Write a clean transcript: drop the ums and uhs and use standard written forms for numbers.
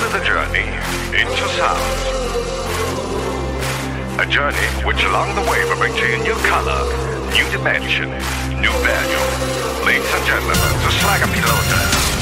the journey into sound. A journey which along the way will bring to you new color, new dimension, new value. Ladies and gentlemen, the Slacker Piloten.